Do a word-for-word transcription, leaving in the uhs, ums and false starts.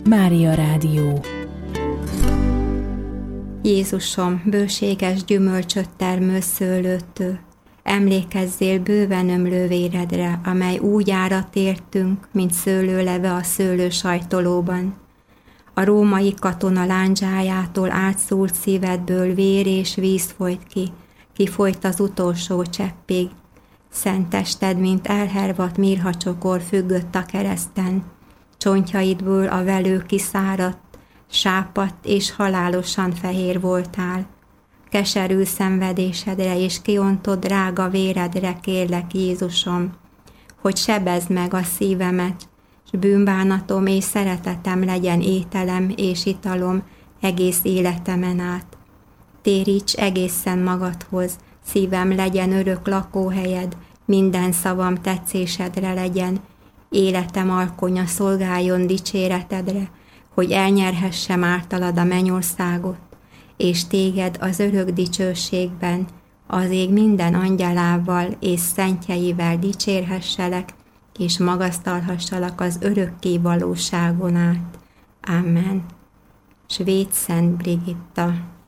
Mária Rádió. Jézusom, bőséges gyümölcsöt termő szőlőtő, emlékezzél bőven ömlő véredre, amely úgy árat értünk, mint szőlőleve a szőlősajtolóban. A római katona lándzsájától átszúrt szívedből vér és víz folyt ki, kifolyt az utolsó cseppig. Szent tested, mint elhervadt mirhacsokor függött a kereszten, csontjaidból a velő kiszáradt, sápadt és halálosan fehér voltál. Keserű szenvedésedre és kiontott drága véredre kérlek, Jézusom, hogy sebezd meg a szívemet, s bűnbánatom és szeretetem legyen ételem és italom egész életemen át. Téríts egészen magadhoz, szívem legyen örök lakóhelyed, minden szavam tetszésedre legyen, életem alkonya szolgáljon dicséretedre, hogy elnyerhessem általad a mennyországot, és téged az örök dicsőségben, az ég minden angyalával és szentjeivel dicsérhesselek, és magasztalhassalak az örökké valóságon át. Amen. Svéd Szent Brigitta.